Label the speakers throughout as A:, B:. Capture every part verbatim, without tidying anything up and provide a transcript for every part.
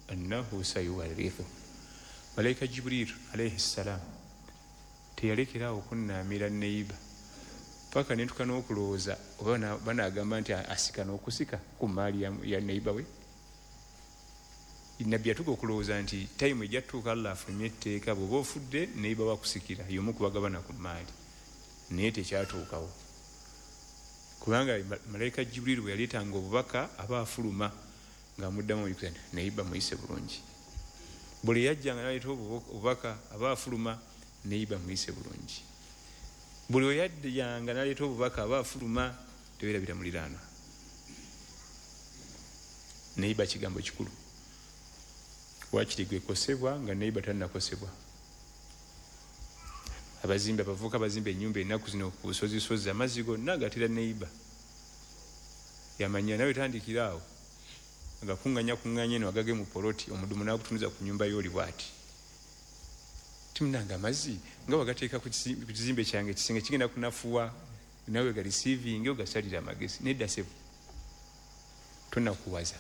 A: annahu sayuwarithu. Malaika Jibril alayhi salam teyalekera okunnamira neiba paka netuka n'okulowooza oba banagamba nti asika n'okusika ku maali ya neiba we. Nabbi yatuga okulowooza nti tayimu ejja tutuuka Allah afulumye etteeka bw'oba ofudde neiba wakusikira y'omu kubagabana ku maali, naye tekyatuukawo kubanga Malaika Jibril bwe yaleetanga obubaka aba afuluma ng'amuddamu nti neiba muyise bulungi. Buli yajjanga n'aleeta obubaka aba afuluma neiba muyise bulungi. Buli oyajjanga n'aleeta obubaka aba afuluma teweerabira muliraanwa. Neiba kigambo kikulu. Wakiri gwe kosebwa nga neiba tannakosebwa. Abazimbe abavuka abazimba ennyumba ennaku zino ku busozisozi amazzi gonna gatera neiba. Yamanya nawe tandikira awo nga kuŋŋanya kuŋŋanya eno agage mu poloti omudumu n'agutunuza ku nnyumba y'oli bw'ati. Timunanga amazzi nga wagateeka ku kizimbe kyange kisenge kigenda kunafuwa nawe ga receiving ogasalira amagezi. Nedda sebo tonnakuwaza.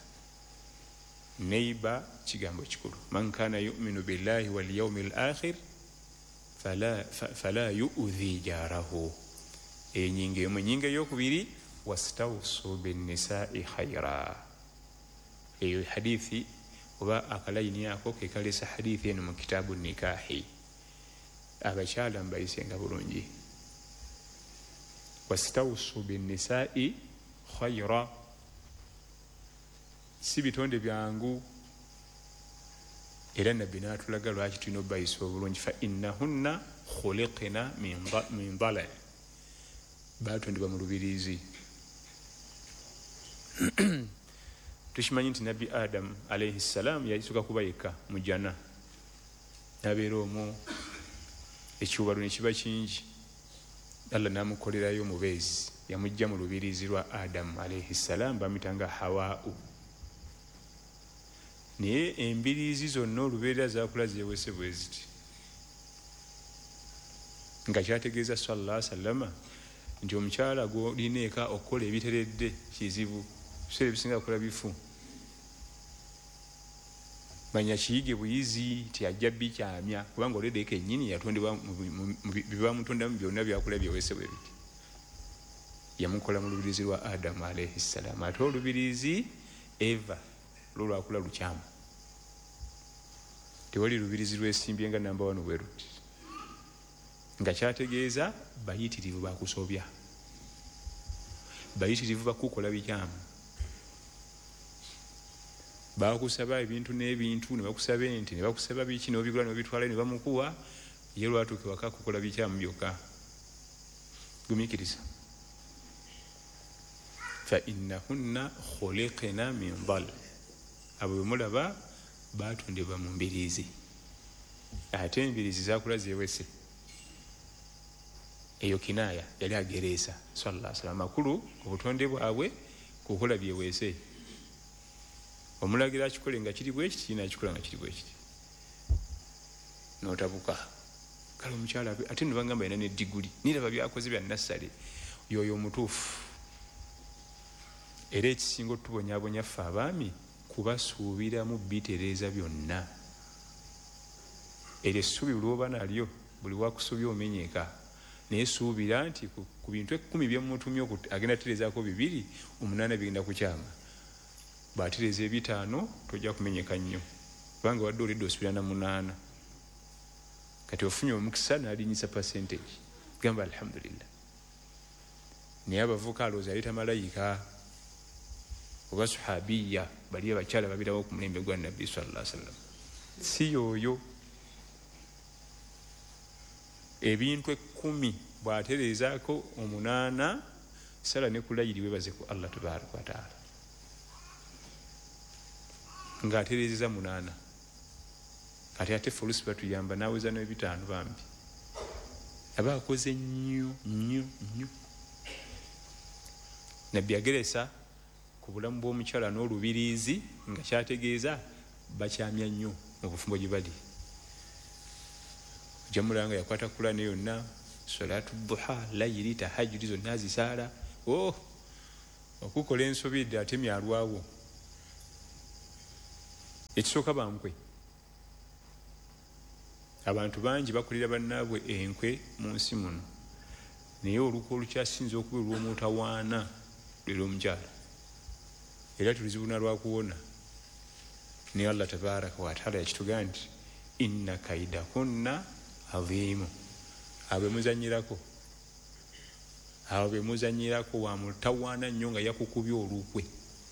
A: Neiba kigambo kikulu. Man kana yu'minu billahi wal yawmil akhir fala fala yu'dhi jarahu. Enyinge mu nyinge y'okubiri wastawsu bin nisa'i khayra. Eyo hadithi oba akalayini ako ke kalesa hadithi eno mu kitabu nikahi. Abakyala mbayisenga bulungi. Wastawsu bin nisa'i khayra. Si bitonde byangu era nabbi n'atulaga lwaki tulina obbayisa obulungi. Fa innahunna khuliqna min dalal. Baatondebwa mu lubiriizi. Tukimanyi nti nabbi Adam alayhi salam yalisooka kuba yekka mu jana n'abeera omwo ekiwalo ne kiba kingi. Allah n'amukolerayo mubeezi yamujja mu lubiriizi lwa Adam alayhi salam bamuyitanga Hawau. Naye embiriizi zonna olubeerera zaakula zeewese bwe ziti nga kyategeeza sallallahu alaihi wasallama nti omukyala gw'olina eka okukola ebiteredde kizibu. Ebiseera ebisinga akola bifu. Manya kiyige buyizi nti ajja bikyamya kubanga olwedde eka ennyini yatondebwa bibamutondamu byonna byakola byewese bwe biti. Yamukola mu lubiriizi lwa Adamu alayhi salam. Ate olubiriizi Eva lwo lwakula lukyamu. Tewali lubiriizi lwesimbye nga namba wano bwe luti. Nga kyategeeza bayitirivu bakusobya. Bayitirivu bakukola bikyamu. Bakusaba ebintu n'ebintu ne bakusaba ente ne bakusaba biki n'obigula n'obitwala ne bamukuwa ye lwatuuka waka kukola bikyamu byokka. Gumiikiriza. Fa innahunna khuliqna min dal. Abo bwe mulaba baatondebwa mu mbiriizi. Ate embiriizi zaakula zeewese. Eyo kinaaya yali agereesa sallallahu alaihi wasallam. Makulu obutonde bwabwe kukola byewese. Omulagira akikole nga kiri bwe kiti n'akikola nga kiri bwe kiti. N'otabuka. Kale omukyala ate ne bagamba yina ne diguli. Niraba byakoze bya nassale. Yoyo omutuufu. Era ekisinga otubonyaabonya ffe abaami kubasuubiramu bitereeza byonna. Eryo essuubi lw'oba nalyo buli wakusuubya omenyeeka. Naye suubira nti ku bintu ekkumi byemutumye agenda tereezaako bibiri omunaana bigenda kukyama. Bw'atereeza ebitaano tojja kumenyeka nnyo kubanga wadde olidde osubira na munaana. Kati ofunye omukisa n'alinyisa percentage. Gamba alhamdulillah. Naye abavuka alowooza yaleeta malayika oba sahabiya bali abakyala babirawo ku mulembe gwa nabbi sallallahu alaihi wasallam. Si yoyo. Ebintu ekkumi bw'atereezaako omunaana sala ne kulayiri webaze ku Allah tabaraka wa taala. Ng'atereezeza munaana. Kati ate fulusi batuyamba n'aweza n'ebitaano bambi. Aba akoze nnyo nnyo nnyo. Nabbi ageresa ku bulamu bw'omukyala n'olubiriizi nga kyategeeza bakyamya nnyo mu bufumbo gye bali. Jamulanga yakwata Qur'ani yonna, salatu duha, layiri, tahajjudi zonna zisaala. Oh, okukola ensobi ate myalwawo. ekisooka bankwe. Abantu bangi bakulira bannaabwe enkwe mu nsi muno, naye olukwe olukyasinza okuba olw'omutawaana lwe lw'omukyala. Era tulizibuna lwakuwona ne Allah tabaraka wa taala yakitugamba nti inna kaidakunna azimu. Abe muzanyirako abo be muzanyirako wa mutawaana nnyo nga yakukubya olukwe,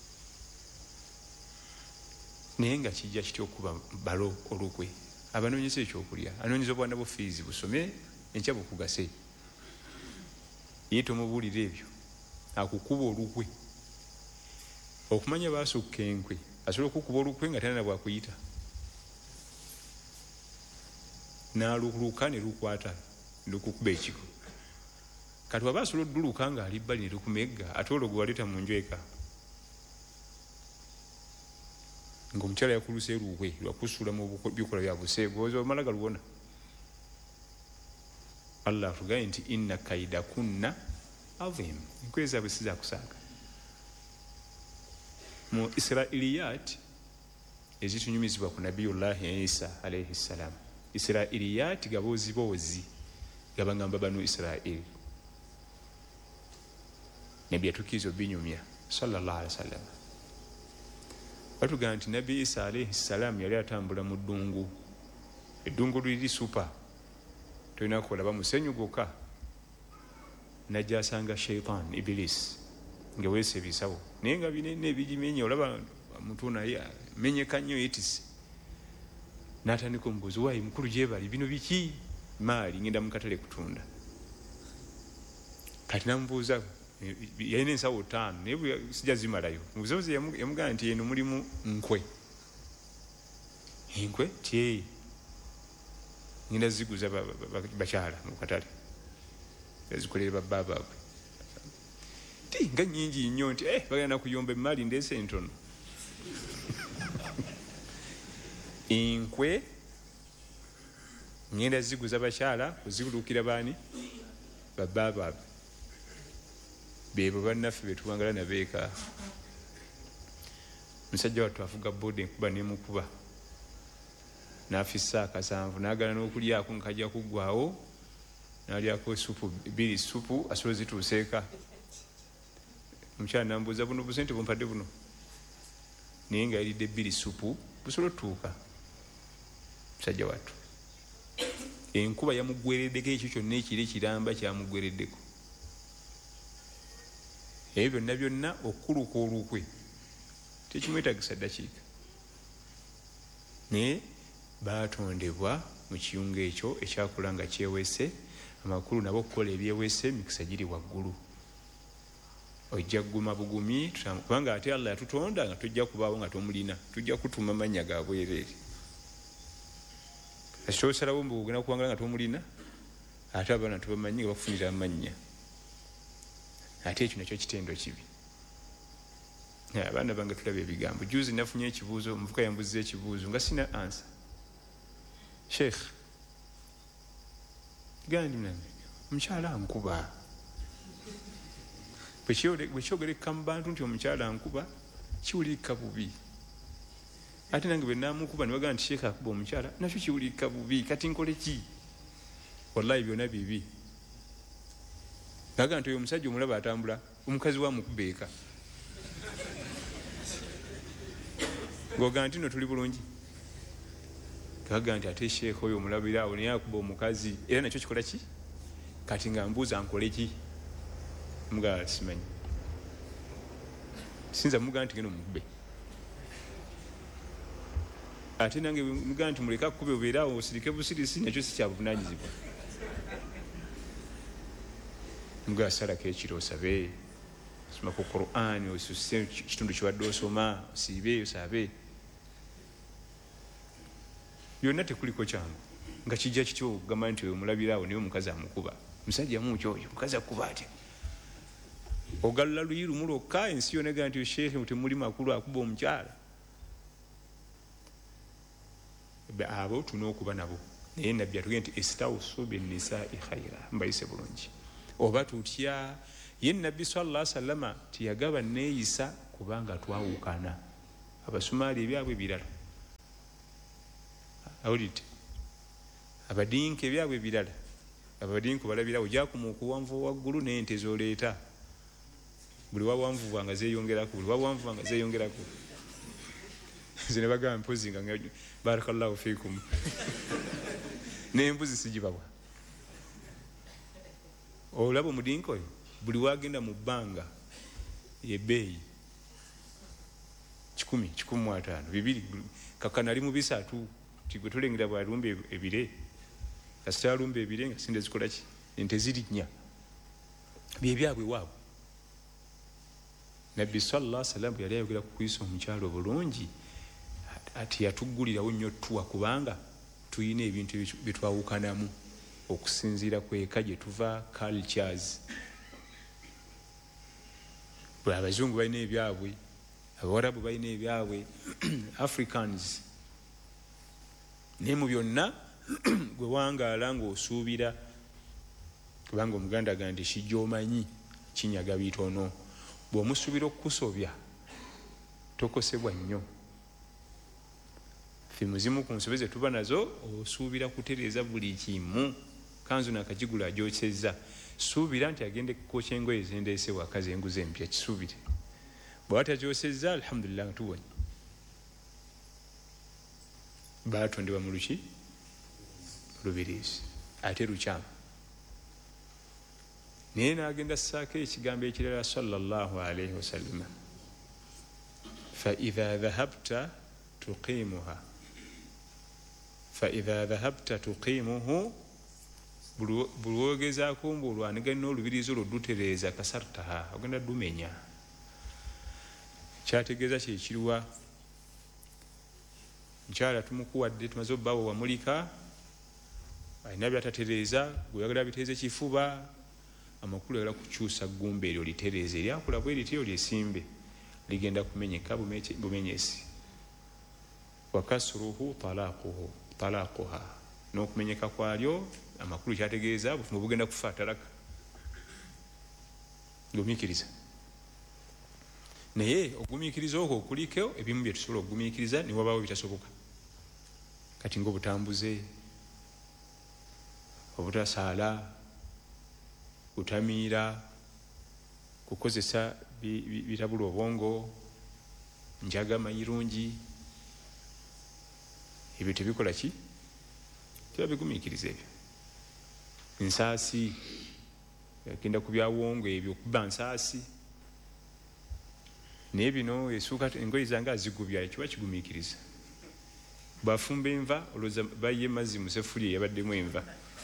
A: naye nga kijja kitya okuba balo olukwe. Abanoonyesa ekyokulya, anoonyeza obwana bwo fiizi busome enkya bukugase, ye tomubuulira ebyo, akukuba olukwe. Okumanya baasukka enkwe, asobola okukuba olukwe nga talina bwakuyita, n'aluluka ne lukwata lukukuba ekiko. Kati waba asobola odduluka ng'ali bbali ne lukumegga, ate olwo gwe waleeta mu nju eka ng'omukyala yakuluse lukwe lwakusuula mu bikola bya buseegu, olowooza omala galuwona? Allah atugambye nti inna kaidakunna azim, enkwe zaabwe si zakusaaga. Mu Israiliyat ezitunyumizibwa ku Nabiyullahi Isa alayhi salam, Israiliyat gaboozi boozi gabangamba banu Israili, nabi yatukiza obinyumya sallallahu alaihi wasallam. Batugamba nti Nabi Isa alayhi salam yali atambula mu ddungu, eddungu liri supa, tolina kulaba musenyu gwokka. Najja asanga shaitan Iblis nga weese ebisawo, naye nga binene ebigimenya, olaba omuntu naye menyeka nnyo yeetise. N'atandika omubuuzi, waayi mukulu gyebali, bino biki? Maali, ngenda mu katale kutunda. Kati namubuuza, yalina ensawo ttaano naye sijja zimalayo. Mubuuzi yamugamba nti eno mulimu nkwe. Enkwe tyeye ngenda ziguza bakyala mu katale, yazikolere babba baabwe. Ti nga nnyingi nnyo nti eh bagenda kuyomba emmali ndeese entono. Enkwe ngenda ziguza bakyala, kuzigulukira baani? Babba baabwe. Bebo bannaffe betuwangala nabeeka. Musajja wattu afuga boodi enkuba nemukuba, n'afissa akasanvu n'agala n'okulyako nga kajja kuggwawo, n'alyako supu bbiri, supu asobola zituuseeka. Omukyala nambuuza, buno busente bumpadde buno? Naye nga yalidde bbiri supu busobola otuuka. Musajja wattu enkuba yamuggwereddeko, ekyo kyonna ekiro ekiramba kyamuggwereddeko. Ebyo byonna byonna okukuluka olukwe tekimwetagisa ddakiika, naye baatondebwa mu kiyungu ekyo ekyakula nga kyeweese. Amakulu nabo okukola ebyeweese emikisa giri waggulu, ojja kuguma bugumi, kubanga ate Allah yatutonda nga tujja kubaawo nga tomulina, tujja kutuma mannya ga bwereere. Ekitosalawo mbu ogenda kuwangala nga tomulina, ate abaana tubamanyi nga bakufunira amannya. Ate ekyo nakyo kitendo kibi. Abaana bange tulaba ebigambo. Juzi nafunye ekibuuzo, omuvuka yambuziza ekibuuzo nga sina ansa. Sheikh gandi mnange omukyala ankuba. Bwe kyogereka mu bantu nti omukyala ankuba kiwulirika bubi. Ate nange bwe namukuba ne bagamba nti Sheikh akuba omukyala, nakyo kiwulirika bubi. Kati nkole ki? Wallahi byonna bibi. Naga nti oyo omusajja omulaba atambula, omukazi wa mukubeeka. Ng'ogamba nti no tuli bulungi. Gaga nti ate Sheikh oyo omulabira awo naye akuba omukazi, era nakyo kikola ki? Kati nga mbuuza nkole ki? Mugala simanyi. Sinza mugamba nti genda omukube. Ate nange mugamba nti muleka akukube obeera awo osirike busirisi, nakyo si kya buvunaanyizibwa. Mugala salako ekiro osabe, osoma ku Qur'an, osusse kitundu kibadde osoma, osiibe osabe. Byonna tekuliko kyangu nga kijja kityo okugamba nti omulabira awo naye omukazi amukuba. Musajja muki oyo, mukazi akuba atya? Ogalula luyiru mulokka, ensi yonna egamba nti Sheikh temuli makulu akuba omukyala. Abo tulina okuba nabo, naye nabbi atugambye nti istawsu binnisaa'i khayra, mbayise bulungi. Oba tutya ye nabbi sallallahu alaihi wasallam tiyagaba neeyisa kubanga twawukana. Abasumaali ebyabwe birala. awulidde abadinka ebyabwe birala abadinka balabira ojakuma okuwanvu waggulu n'ente zoleeta buli wawanvuwa nga zeeyongerako buli wawanvuwa nga zeeyongerako nze ne bagamba mpozi nga barakallahu fikum n'embuzi sigibawa olaba omudinka oyo buli wagenda mu bbanga yebeeyi kikumi kikumi mu ataano bibiri kakana ali mu bisatu tigwe tulengera bwalumba ebire kasita alumba ebire nga sinde zikola ki ente ziri nnya byebyabwe waabwe nabbi sallallahu alaihi wasallam yali ayogera ku kuyisa omukyalo obulungi ati yatuggulirawo nnyo tuwa kubanga tuyina ebintu byetwawukanamu okusinziira kweka gye tuva cultures bwe abazungu balina ebyabwe abawarabu balina ebyabwe africans naye mu byonna gwe wangaala ng'osuubira kubanga omuganda aga nti kijoomanyi kinyaga bitono bw'omusuubira okukusobya tokosebwa nnyo ffe muzimu ku nsobe ze tuba nazo osuubira kutereeza buli kimu kanzu nakagigula agyokeza suubira nti agende kukokya engoye zendeese waka zenguza empya kisuubire bwaba tagyoseza alhamdulillah nga tubonye baatondebwa mu luki lubiriisi ate lukyamu naye n'agenda ssaako ekigambo ekirala sallallahu alaihi wasallama faidha dhahabta tuqimuha faidha dhahabta tuqimuhu buli wogezaako mbu olwanigana n'olubiriizi olwo dutereeza kasartaha ogenda dumenya kyategeeza kyekiruwa nkyala tumukuwadde tumaze obbaawo wamulika alina byatatereeza gweyagala biteeze kifuba amakulu yagala kukyusa ggumba eryo litereeza eryakula bwe lityo lyesimbe ligenda kumenyeka bumenyesi wakasruhu talaquhu talaquha n'okumenyeka kwalyo amakulu kyategeeza bufumu bugenda kufa talaka gumiikiriza naye ogumiikiriza okwo okuliko ebimu bye tusobola okugumiikiriza ne wabaawo bitasoboka kati ng'obutambuze obutasaala kutamiira kukozesa bitabula obwongo njaga mayirungi ebyo tebikola ki tiba bigumiikiriza ebyo nsaasi agenda ku byawongo ebyo okuba nsaasi naye bino esuuka engoye zange azigubya kiba kigumiikiriza bafumba enva olowooza baye mazzi mu sefuliya yabaddemu enva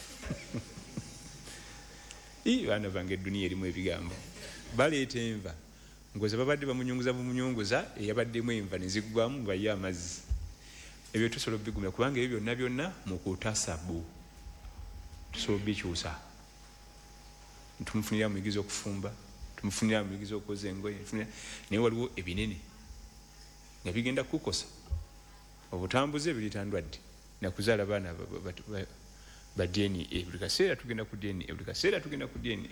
A: ii baana bange edduniya erimu ebigambo baleeta enva ngoza babadde bamunyunguza bumunyunguza eyabaddemu enva nezigwamu baye amazzi ebyo tusobola obigumira kubanga ebyo byonna byonna mu kutasabu tusobola obikyusa tumufunira muyigiriza okufumba tumufunira muyigiriza okukoza engoye naye waliwo ebinene nga bigenda kukosa obutambuze biritandwadde nakuzaala baana ba D N A buli kaseera tugenda ku D N A buli kaseera tugenda ku D N A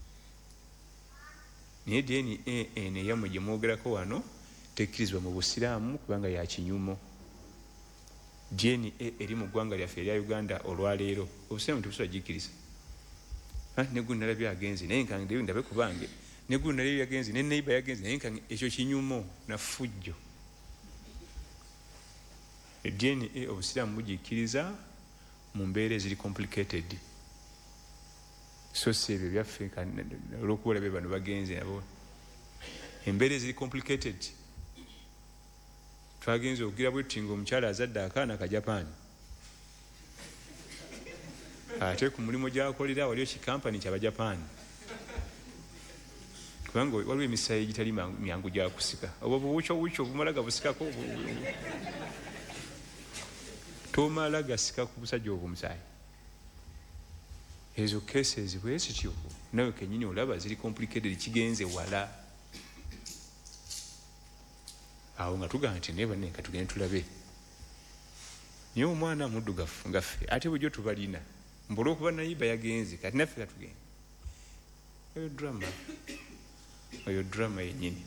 A: naye D N A eno eyammwe gye mwogerako wano tekkirizibwa mu busiraamu kubanga ya kinyumo D N A eri mu ggwanga lyaffe erya Uganda olwaleero obusiraamu tebusobola gikkiriza negundi nalabye agenzi naye nkange ndabe kubange negundi nalabye yagenzi ne neighbor yagenzi naye nkange ekyo kinyumo na fujjo D N A obusiraamu bugikkiriza mu mbeera eziri complicated so si ebyo byaffe olwokuba olabe bano bagenzi nabo embeera eziri complicated twagenza okugira bwe tuti ng'omukyala azadde akaana ka Japan ate ku mulimu gy'akolera waliyo kikampani ky'Abajapaani kubanga waliwo emisayi egitali myangu gya kusika obwo buwucyo wucyo obumala gabusikako tomala gasika ku busajja obwo omusaayi ezo cases bwe zityo nawe kennyini olaba ziri complicated kigenze wala awo nga tugamba nti naye banne ka tugende tulabe naye omwana muddugafu ngaffe ate bujjo tubalina mbula okuba nayiba yagenze kati naffe katugende eyo drama eyo drama yennyini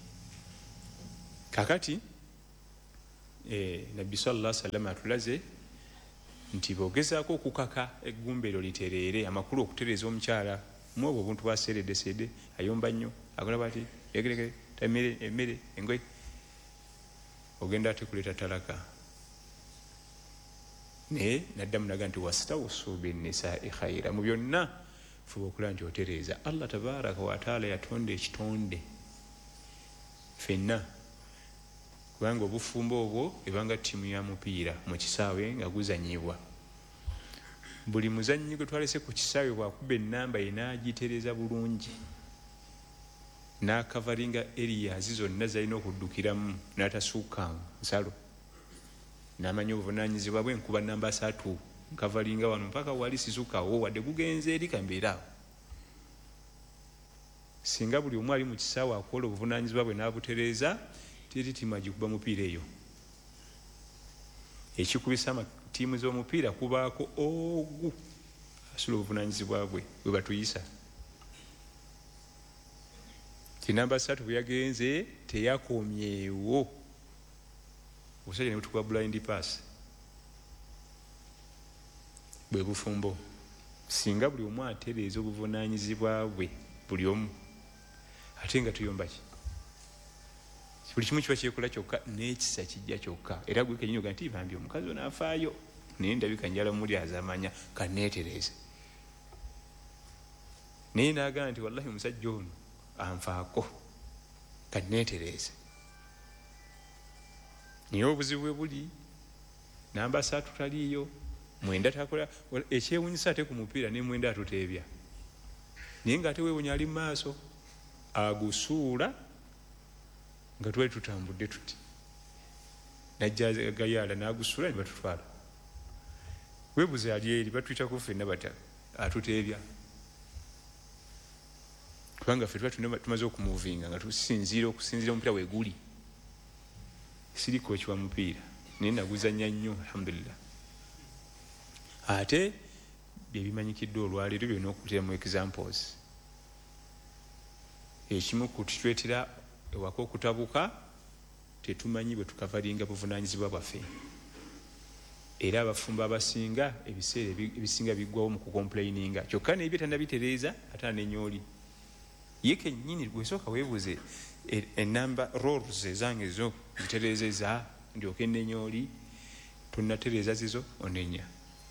A: kakati eh, nabbi sallallahu alaihi wasallam atulaze nti bogezaako okukaka eggumba eryo litereere amakulu okutereeza omukyala mu obwo obuntu bwaseereddeseedde ayomba nnyo akola bati yegeregere emmere emmere engoye ogenda ate kuleeta talaka naye naddamu naga nti wastawusu binnisaai khaira mu byonna fuba okulaba nti otereeza Allah tabaraka wataala yatonda ekitonde ffenna kubanga obufumbo obwo ebanga ttiimu ya mupiira mu kisaawe nga guzanyibwa buli muzannyi gwe twalese ku kisaawe bwakuba ennamba ye n'agitereeza bulungi n'akavaringa areas zonna zalina okuddukiramu n'atasuuka nsalo n'amanya obuvunaanyizibwa bwe nkuba namba asatu nkavaringa wano mpaka wali sisukawo wadde gugenze eri kambeeraawo singa buli omu ali mu kisaawe akola obuvunaanyizibwa bwe n'abutereeza teri ttiimu agikuba mupiira eyo ekikubisa amatiimu z'omupiira kubaako ogu asula obuvunaanyizibwa bwe bwe batuyisa tinamba satu bwe yagenze teyakomyewo obusajja ne butukuba blind pass bwe bufumbo singa buli omu atereeza obuvunaanyizibwa bwe buli omu ate nga tuyomba ki buli kimu kiba kyekola kyokka n'ekisa kijja kyokka era gwe kenyini oga nti bambi omukazi ono afaayo naye ndabika njala muli azamanya kaneetereeze naye naagamba nti wallahi omusajja ono anfaako kaneetereeze naye obuzibu bwe buli namba saatu taliiyo mwenda takola ekyewunyisa ate ku mupiira ne mwenda atuteebya naye nga ate weewunya ali mu maaso agusuula nga twali tutambudde tuti najja gayaala n'agusuula ne batutwala weebuze ali eri batuyitako ffenna bata atuteebya kubanga ffe tuba tumaze okumuvinga nga tusinziira okusinziira omupiira weeguli siri kooki wa mupiira naye naguzannya nnyo alhamdulillah ate byebimanyikiddwa olwaleero byonna okutiramu examples ekimu kutitwetera ewaka okutabuka tetumanyi bwe tukavalinga buvunaanyizibwa bwaffe era abafumba abasinga ebiseera ebisinga biggwawo mu kukomplaininga kyokka naye bye tannabitereeza ate anenyooli ye kennyini gwesooka weebuze enamba roles ezange ezo zitereezeza ndyoka enenyooli tonnatereeza zizo onenya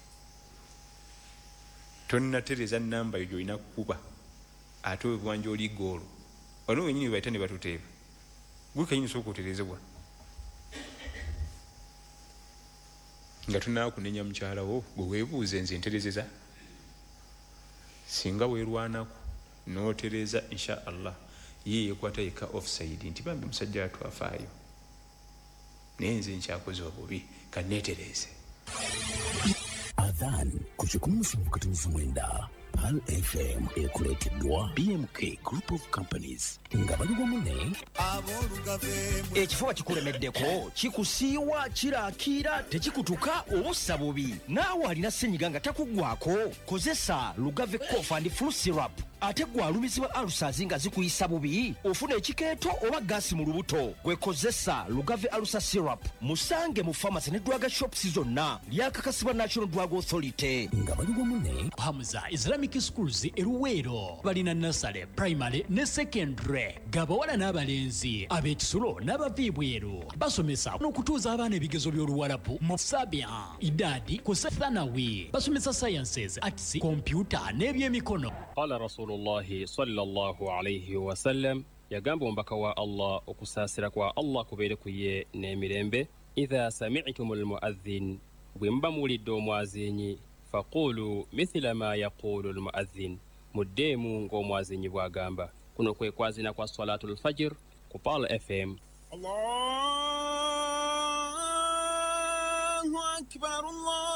A: tonnatereeza namba yo gyolina kukuba ate webuwanja oli goolo wano wenyini webayita ne batuteeba gwe kenyini sooka otereezebwa nga tunaawo kunenya mukyalawo gwe weebuuze nze ntereezeza singa weerwanaku n'otereeza insha allah ye yekwata yeka offside nti bambi musajja watwafaayo naye nze nkyakoze obubi kanneetereeze
B: adhan ku kikumi musanvu katonoso mwenda Pal F M ekuleeteddwa B M K Group of Companies nga bali wamu ne
C: ekifuba kikulemeddeko kikusiiwa kiraakira tekikutuka obussa bubi naawe alina ssenyiga nga takuggwako kozesa Lugave Cough and Flu Syrup ate gwalumizibwa alusazi nga zikuyisa bubi ofuna ekikeeto oba gaasi mu lubuto gwekozesa Lugave Alusa Syrup musange mu pharmacy ne drug shops zonna lyakakasibwa National Drug Authority
B: nga bali wamu ne
D: Hamza Islamic Schools eruweero balina nasale primary ne secondary gabawala n'abalenzi ab'ekisulo n'abaviibweru basomesa n'okutuuza abaana ebigezo by'oluwalabu mu sabia idadi ku thanawi basomesa sciences arts computer n'ebyemikono.
E: Qala Rasulullahi sallallahu alayhi wa sallam yagamba ombaka wa Allah okusaasira kwa Allah kubeere ku ye n'emirembe idha sami'tumul muadhdhin bwe muba muwulidde omwazinyi faqulu mithla ma yaqulu almuadhdhin muddeemu ng'omwazinyi bw'agamba. Kuno kwe kwazina kwa salatul fajr ku Pal F M.
F: Allahu akbar Allah